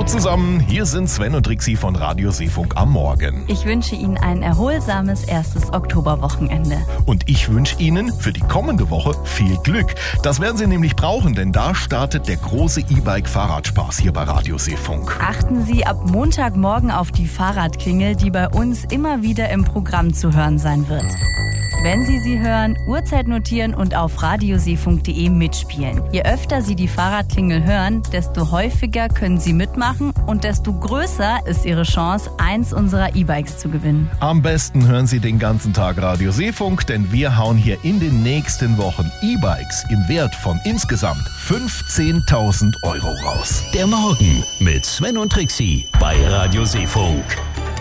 zusammen, hier sind Sven und Trixi von Radio Seefunk am Morgen. Ich wünsche Ihnen ein erholsames erstes Oktoberwochenende. Und ich wünsche Ihnen für die kommende Woche viel Glück. Das werden Sie nämlich brauchen, denn da startet der große E-Bike-Fahrradspaß hier bei Radio Seefunk. Achten Sie ab Montagmorgen auf die Fahrradklingel, die bei uns immer wieder im Programm zu hören sein wird. Wenn Sie sie hören, Uhrzeit notieren und auf radioseefunk.de mitspielen. Je öfter Sie die Fahrradklingel hören, desto häufiger können Sie mitmachen und desto größer ist Ihre Chance, eins unserer E-Bikes zu gewinnen. Am besten hören Sie den ganzen Tag Radio Seefunk, denn wir hauen hier in den nächsten Wochen E-Bikes im Wert von insgesamt 15.000 € raus. Der Morgen mit Sven und Trixi bei Radio Seefunk.